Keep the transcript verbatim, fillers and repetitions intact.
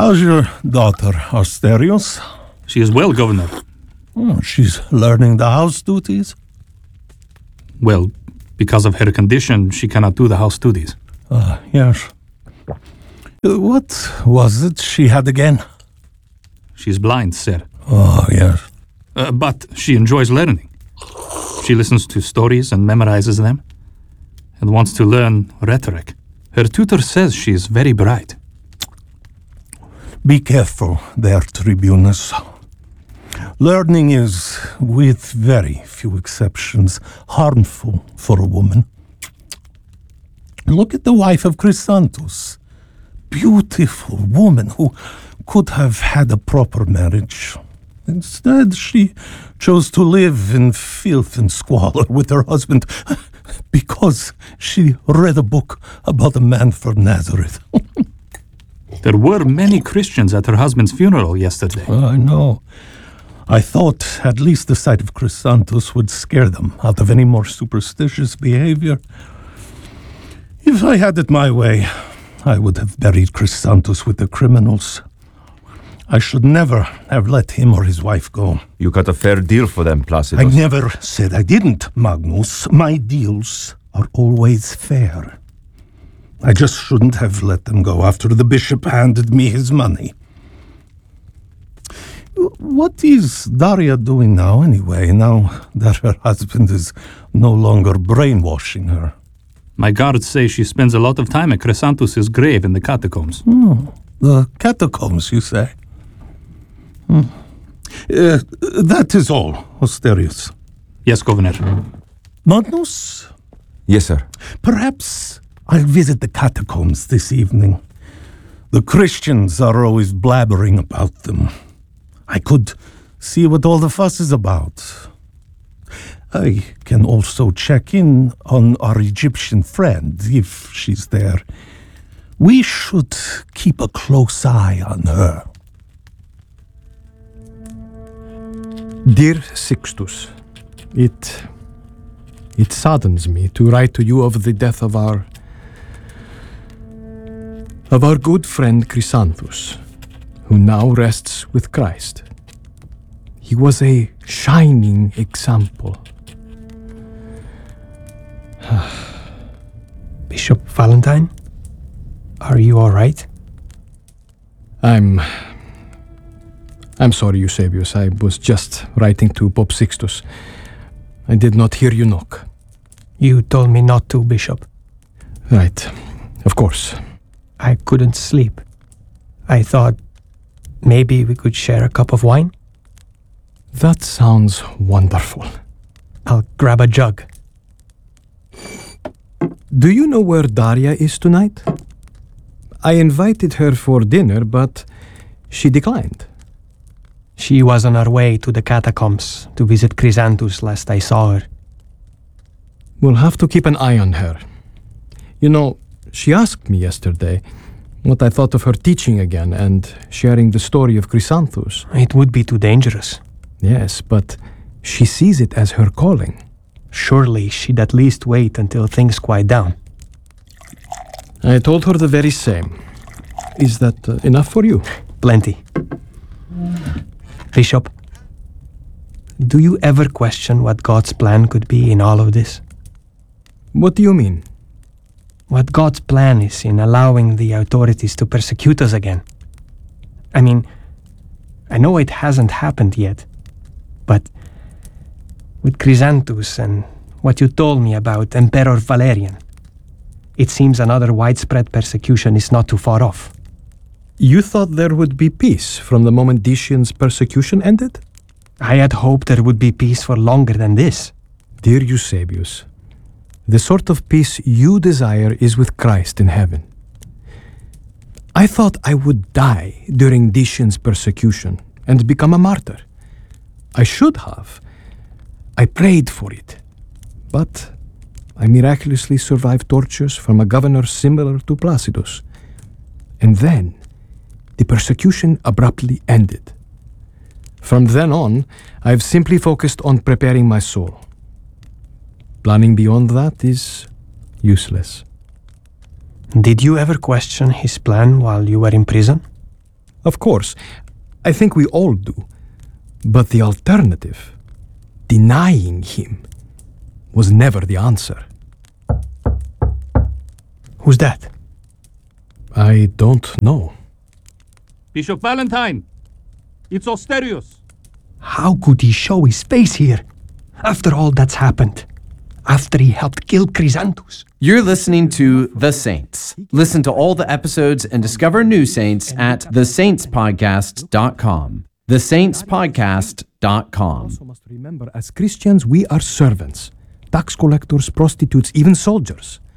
How's your daughter, Asterios? She is well, Governor. Oh, she's learning the house duties? Well, because of her condition, she cannot do the house duties. Ah, uh, yes. Uh, what was it she had again? She's blind, sir. Oh, yes. Uh, but she enjoys learning. She listens to stories and memorizes them, and wants to learn rhetoric. Her tutor says she is very bright. Be careful there, Tribunus. Learning is, with very few exceptions, harmful for a woman. Look at the wife of Chrysanthus. Beautiful woman who could have had a proper marriage. Instead, she chose to live in filth and squalor with her husband because she read a book about a man from Nazareth. There were many Christians at her husband's funeral yesterday. Oh, I know. I thought at least the sight of Chrysanthus would scare them out of any more superstitious behavior. If I had it my way, I would have buried Chrysanthus with the criminals. I should never have let him or his wife go. You got a fair deal for them, Placidus. I never said I didn't, Magnus. My deals are always fair. I just shouldn't have let them go after the bishop handed me his money. What is Daria doing now, anyway, now that her husband is no longer brainwashing her? My guards say she spends a lot of time at Chrysanthus' grave in the catacombs. Oh, the catacombs, you say? Hmm. Uh, that is all, Asterius. Yes, Governor. Magnus? Yes, sir. Perhaps I'll visit the catacombs this evening. The Christians are always blabbering about them. I could see what all the fuss is about. I can also check in on our Egyptian friend, if she's there. We should keep a close eye on her. Dear Sixtus, it... it saddens me to write to you of the death of our... of our good friend Chrysanthus, who now rests with Christ. He was a shining example. Bishop Valentine? Are you all right? I'm... I'm sorry, Eusebius. I was just writing to Pope Sixtus. I did not hear you knock. You told me not to, Bishop. Right. Of course. I couldn't sleep. I thought maybe we could share a cup of wine? That sounds wonderful. I'll grab a jug. Do you know where Daria is tonight? I invited her for dinner, but she declined. She was on her way to the catacombs to visit Chrysanthus last I saw her. We'll have to keep an eye on her. You know, she asked me yesterday what I thought of her teaching again and sharing the story of Chrysanthus. It would be too dangerous. Yes, but she sees it as her calling. Surely she'd at least wait until things quiet down. I told her the very same. Is that uh, enough for you? Plenty. Bishop, do you ever question what God's plan could be in all of this? What do you mean? What God's plan is in allowing the authorities to persecute us again. I mean, I know it hasn't happened yet, but with Chrysanthus and what you told me about Emperor Valerian, it seems another widespread persecution is not too far off. You thought there would be peace from the moment Decian's persecution ended? I had hoped there would be peace for longer than this. Dear Eusebius, the sort of peace you desire is with Christ in heaven. I thought I would die during Decian's persecution and become a martyr. I should have. I prayed for it. But I miraculously survived tortures from a governor similar to Placidus. And then the persecution abruptly ended. From then on, I've simply focused on preparing my soul. Planning beyond that is useless. Did you ever question his plan while you were in prison? Of course, I think we all do. But the alternative, denying him, was never the answer. Who's that? I don't know. Bishop Valentine! It's Osterius! How could he show his face here? After all that's happened. After he helped kill Chrysanthus. You're listening to The Saints. Listen to all the episodes and discover new saints at the saints podcast dot com. the saints podcast dot com. Also must remember, as Christians, we are servants, tax collectors, prostitutes, even soldiers.